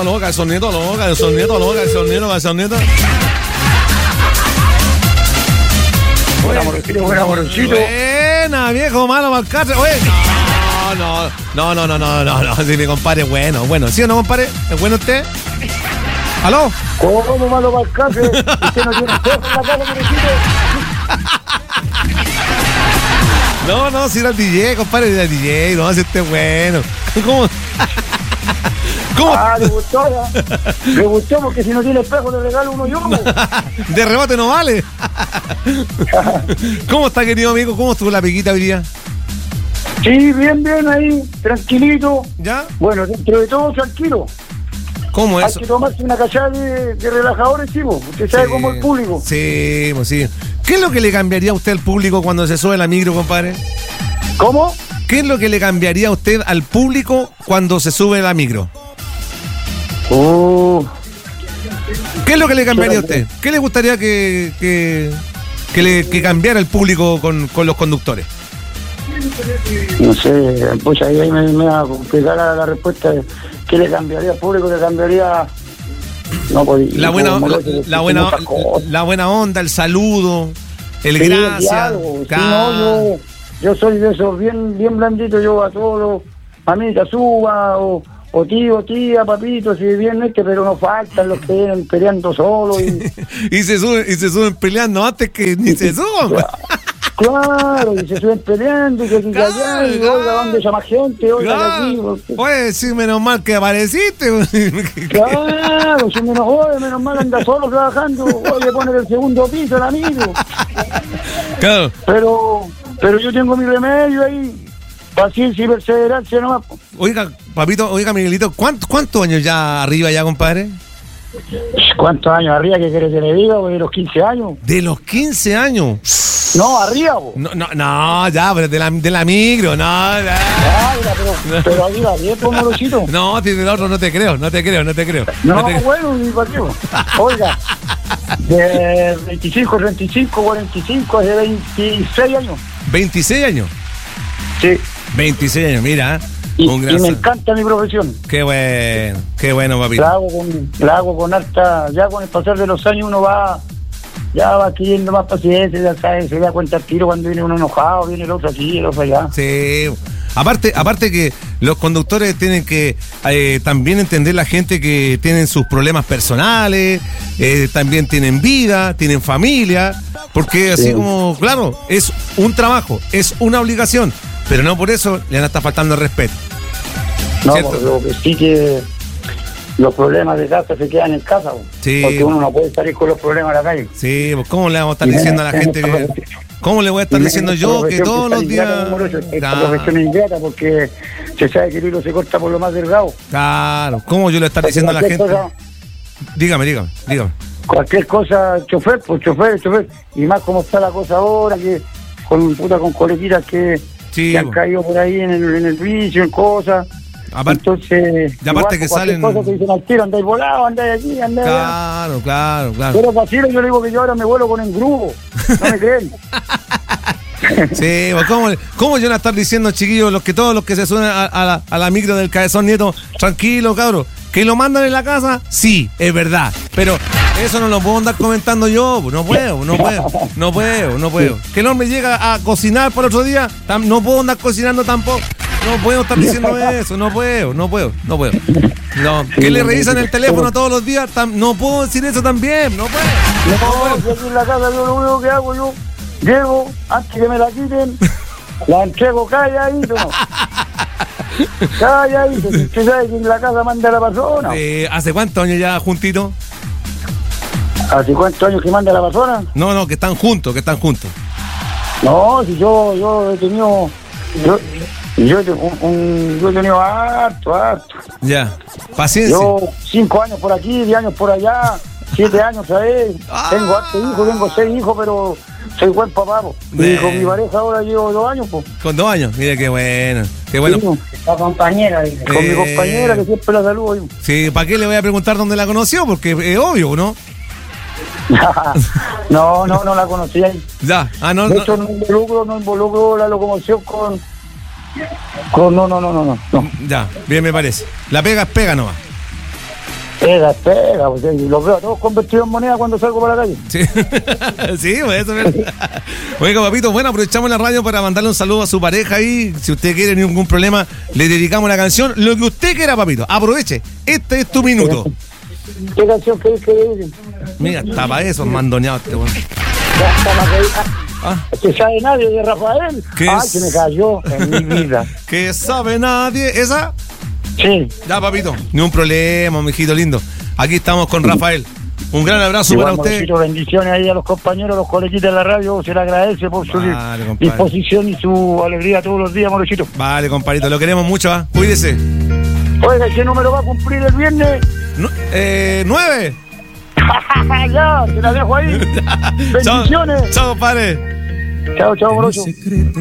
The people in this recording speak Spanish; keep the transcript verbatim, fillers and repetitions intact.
los, cabezón nieto, los, cabezón nieto, los, cabezón nieto, cabezón nieto. Buena, amorcito, buena, amorcito. Buena, viejo malo malcatre. Oye, no, no, no, no, no, no, no, si mi compadre es bueno, bueno, ¿sí o no, compadre? ¿Es bueno usted? ¿Aló? ¿Cómo malo malcatre? Usted no tiene espejo en la cara, amorcito. No, no, si era el D J, compadre, era el D J, no, si usted es bueno. ¿Cómo? ¿Cómo? Ah, le gustó, ya. Le gustó porque si no tiene espejo le regalo uno yo. De rebote no vale. ¿Cómo está, querido amigo? ¿Cómo estuvo la piquita hoy día? Sí, bien, bien ahí, tranquilito. ¿Ya? Bueno, dentro de todo, tranquilo. ¿Cómo es eso? Hay que tomarse una cachada de, de relajadores, sí, vos. Usted sabe Sí, cómo el público. Sí, pues sí. ¿Qué es lo que le cambiaría a usted al público cuando se sube a la micro, compadre? ¿Cómo? ¿Qué es lo que le cambiaría a usted al público cuando se sube a la micro? Oh. ¿Qué es lo que le cambiaría a usted? ¿Qué le gustaría que, que, que, le, que cambiara el público con, con los conductores? No sé, pues ahí, ahí me, me va a complicar la, la respuesta. ¿Qué le cambiaría al público? Le cambiaría... No, pues, La buena, como, la, la, la, buena, la buena onda, el saludo, el sí, gracias. El diálogo, sí, no, yo, yo soy de esos bien, bien blanditos, yo a todos, mamita, suba, o, o tío, tía, papito, si bien este, pero no faltan los que vienen peleando solos. Y, y, se suben, y se suben peleando antes que ni se suban. Claro, y se suben peleando, y que aquí Claro, allá, y claro. oiga, ¿dónde llama gente? Oiga, Claro. aquí. Porque... Oye, sí, menos mal que apareciste. Claro, si menos oye, menos mal anda solo trabajando, oye, pone el segundo piso el amigo. Claro. Pero, pero yo tengo mi remedio ahí, paciencia y perseverancia nomás. Oiga, papito, oiga, Miguelito, ¿cuántos cuántos años ya arriba ya, compadre? ¿Cuántos años arriba que querés que le diga? De los quince años. De los quince años. No, arriba, vos. No, no, no, ya, pero de la, de la micro, no, ya. Ah, mira, pero, pero arriba, bien, pues, Morosito. No, del otro no te creo, no te creo, no te creo. No, te creo. bueno, ni para qué, vos. Oiga, de veinticinco, treinta y cinco, cuarenta y cinco, hace veintiséis años. ¿veintiséis años? Sí. veintiséis años, mira. Y, Un gran y me sal- encanta mi profesión. Qué bueno, qué bueno, papito. La hago con, la hago con alta, ya con el pasar de los años uno va, ya va adquiriendo más paciencia, ya sabe, se da cuenta al tiro cuando viene uno enojado, viene el otro aquí, el otro allá. Sí. Aparte, aparte que los conductores tienen que eh, también entender la gente que tienen sus problemas personales, eh, también tienen vida, tienen familia, porque así Sí. como, claro, es un trabajo, es una obligación, pero no por eso le van a estar faltando el respeto. No, ¿Cierto? pues, lo que sí que los problemas de casa se quedan en casa, pues, Sí. porque uno no puede salir con los problemas a la calle. Sí, pues ¿cómo le vamos a estar Y diciendo a la en gente esta que... profesión- ¿Cómo le voy a estar y en diciendo esta yo que profesión todos está los días... ingrata, Morocho, esta Claro, profesión es ingrata porque se sabe que el hilo se corta por lo más delgado. claro, ¿cómo yo le voy a estar Porque diciendo a la cualquier gente? cosa- Dígame, dígame, dígame. Cualquier cosa, chofer, pues chofer, chofer. Y más como está la cosa ahora, que con puta con colequitas que, Sí, que han bo. caído por ahí en el, en el vicio, en cosas. Aparte- Entonces, y aparte igual, que cualquier salen- cosa que dicen al tiro, andáis volado, andáis aquí, andáis allá. Claro, claro, claro. Pero fácil, yo le digo que yo ahora me vuelo con engrudo. No me creen. Sí, pues, ¿cómo, ¿cómo yo no estar diciendo, chiquillos, los que todos los que se suenan a, a la, a la micro del Cabezón Nieto, tranquilo, cabros, que lo mandan en la casa? Sí, es verdad, pero eso no lo puedo andar comentando yo, no puedo, no puedo, no puedo, no puedo. Que el hombre llega a cocinar para otro día, tam- no puedo andar cocinando tampoco, no puedo estar diciendo eso, no puedo, no puedo, no puedo. No, que le revisan el teléfono todos los días, tam- no puedo decir eso también, no puedo. No, yo aquí en la casa yo lo único que hago yo, llego, antes que me la quiten, la entrego calladito. Calladito, si usted sabe que en la casa manda la persona. Eh, ¿Hace cuántos años ya juntitos? ¿Hace cuántos años que manda la persona? No, no, que están juntos, que están juntos. No, si yo, yo he tenido, yo, yo, he- un, un- yo he tenido harto, harto. Ya, paciencia. Yo cinco años por aquí, diez años por allá, siete años, ¿sabes? Ah. Tengo harto hijos, tengo seis hijos, pero soy buen papá, po. Y Bien. con mi pareja ahora llevo dos años, pues. Con dos años, mire qué bueno, qué bueno. La compañera, dice. Con Eh. mi compañera que siempre la saludo yo. Sí, ¿para qué le voy a preguntar dónde la conoció? Porque es obvio, ¿no? No, no, no la conocí ahí. Ya, ah, no, De no. hecho, no involucro, no involucro la locomoción con... con no, no, no, no, no. no. Ya, bien me parece. La pega es pega nomás. Pega, pega, pues, y los veo a todos convertidos en moneda cuando salgo para la calle. Sí, sí, pues eso es verdad. Oiga, papito, bueno, aprovechamos la radio para mandarle un saludo a su pareja ahí. Si usted quiere, ningún problema, le dedicamos la canción. Lo que usted quiera, papito. Aproveche. Este es tu minuto. ¿Qué canción querés que diga? Mira, está para eso, mandoneado este bueno. Ya está la que ah, que sabe nadie de Rafael. ¿Qué Ay, es? que me cayó en mi vida. Que sabe nadie. ¿Esa? Sí. Ya, papito. Ni un problema, mijito lindo. Aquí estamos con Rafael. Un gran abrazo Igual, para usted. Morocito, bendiciones ahí a los compañeros, a los coleguitas de la radio. Se le agradece por su Vale, compadre. disposición y su alegría todos los días, Morochito. Vale, compadrito, lo queremos mucho, ¿ah? Cuídese. Oiga, ¿qué número va a cumplir el viernes? Nu- eh, nueve. Ya, se la dejo ahí. Bendiciones. Chao, chao, padre. Chao, chao, Morocho.